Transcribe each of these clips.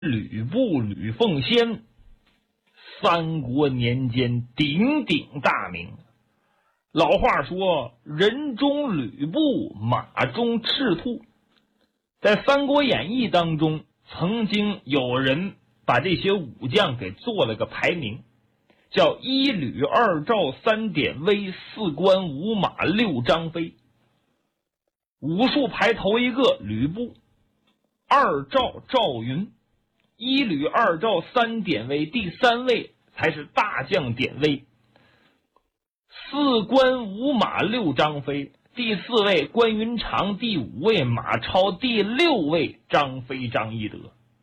吕布吕奉先，三国年间鼎鼎大名。老话说人中吕布，马中赤兔。在《三国演义》当中，曾经有人把这些武将给做了个排名，叫一吕二赵三典韦四关五马六张飞。武术排头一个吕布，二赵赵云，一吕二赵三典韦，第三位才是大将典韦。四关五马六张飞，第四位关云长，第五位马超，第六位张飞张翼德。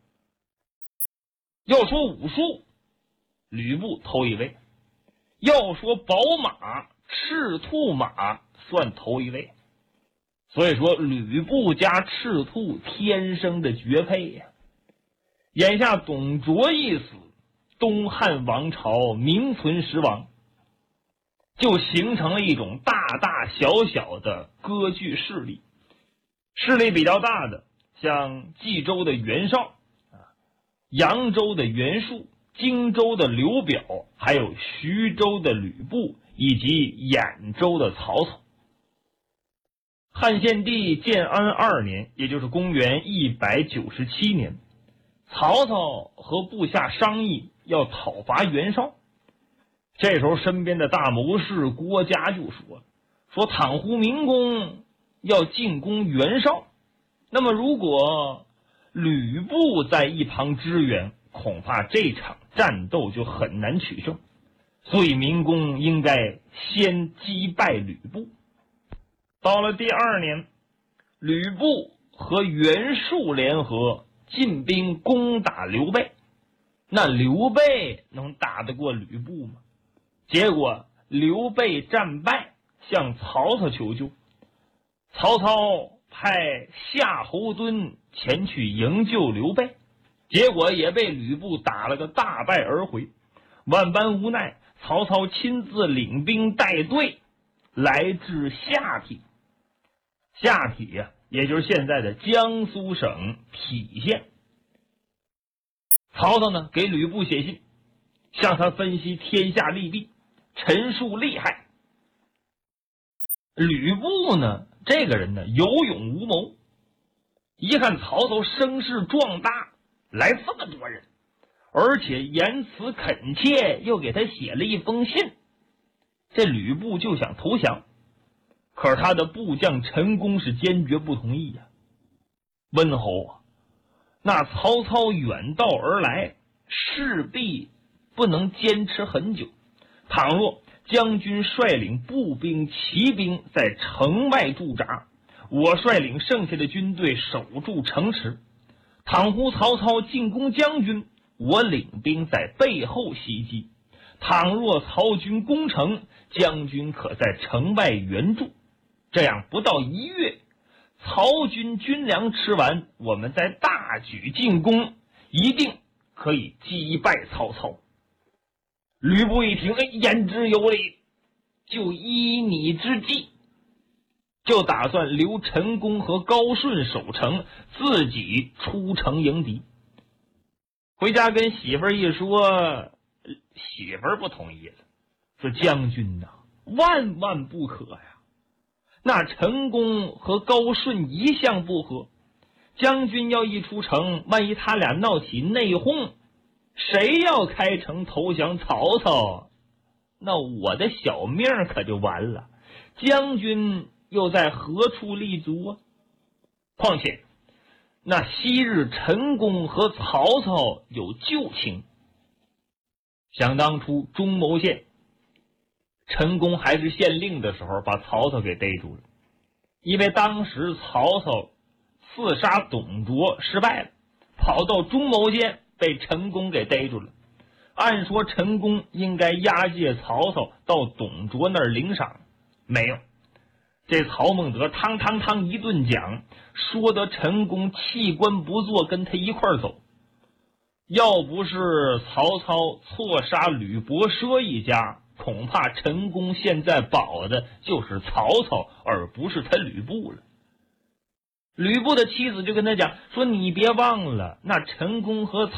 要说武术，吕布头一位；要说宝马，赤兔马算头一位。所以说吕布加赤兔天生的绝配呀。眼下董卓一死，东汉王朝名存实亡，就形成了一种大大小小的割据势力。势力比较大的像冀州的袁绍，扬州的袁术，荆州的刘表，还有徐州的吕布，以及兖州的曹操。汉献帝建安2年，也就是公元197年，曹操和部下商议要讨伐袁绍。这时候身边的大谋士郭嘉就说倘乎明公要进攻袁绍，那么如果吕布在一旁支援，恐怕这场战斗就很难取胜，所以明公应该先击败吕布。到了第2年，吕布和袁术联合进兵攻打刘备。那刘备能打得过吕布吗？结果刘备战败，向曹操求救。曹操派夏侯惇前去营救刘备，结果也被吕布打了个大败而回。万般无奈，曹操亲自领兵带队来至下邳。下邳呀，也就是现在的江苏省郫县。曹操呢，给吕布写信，向他分析天下利弊，陈述利害。吕布呢，这个人呢，有勇无谋。一看曹操声势壮大，来这么多人，而且言辞恳切，又给他写了一封信，这吕布就想投降。可是他的部将陈宫是坚决不同意呀。温侯啊，那曹操远道而来，势必不能坚持很久。倘若将军率领步兵骑兵在城外驻扎，我率领剩下的军队守住城池，倘乎曹操进攻将军，我领兵在背后袭击。倘若曹军攻城，将军可在城外援助。这样不到1月，曹军军粮吃完，我们再大举进攻，一定可以击败曹操。吕布一听，言之有理，就依你之计，就打算留陈宫和高顺守城，自己出城迎敌。回家跟媳妇儿一说，媳妇儿不同意了，说将军呐，万万不可呀！那陈宫和高顺一向不和，将军要一出城，万一他俩闹起内讧，谁要开城投降曹操，那我的小命可就完了，将军又在何处立足啊？况且那昔日陈宫和曹操有旧情，想当初中牟县陈宫还是县令的时候，把曹操给逮住了。因为当时曹操刺杀董卓失败了，跑到中牟县被陈宫给逮住了。按说陈宫应该押解曹操到董卓那儿领赏，没有。这曹孟德汤一顿讲，说得陈宫弃官不做，跟他一块儿走。要不是曹操错杀吕伯奢一家，恐怕陈宫现在保的就是曹操，而不是他吕布了。 吕布的妻子就跟他讲说：“你别忘了，那陈宫和